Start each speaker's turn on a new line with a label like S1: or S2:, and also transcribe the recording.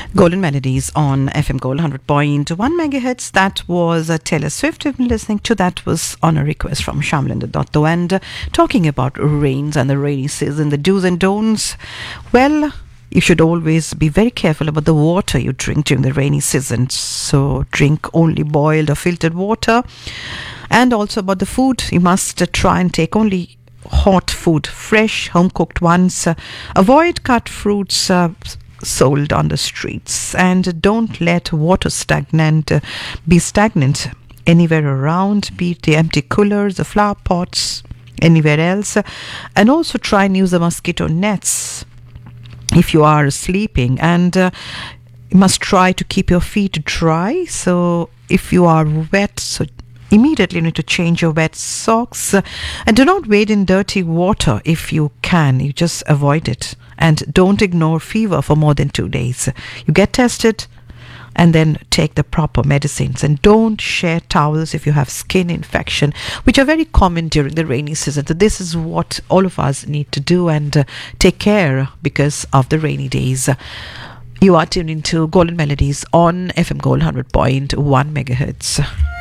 S1: Golden Melodies on FM Gold 100.1 megahertz. That was Taylor Swift. You've been listening to. That was on a request from Shamlinda Dotto. And talking about rains and the rainy season, the do's and don'ts. Well, you should always be very careful about the water you drink during the rainy season. So drink only boiled or filtered water. And also about the food, you must try and take only hot food, fresh, home-cooked ones. Avoid cut fruits sold on the streets, and don't let water be stagnant anywhere around, be it the empty coolers, the flower pots, anywhere else. And also try and use the mosquito nets if you are sleeping, and you must try to keep your feet dry. So if you are wet, so immediately you need to change your wet socks, and do not wade in dirty water if you can. You just avoid it, and don't ignore fever for more than 2 days. You get tested and then take the proper medicines, and don't share towels if you have skin infection, which are very common during the rainy season. So this is what all of us need to do and take care because of the rainy days. You are tuned into Golden Melodies on FM Gold 100.1 megahertz.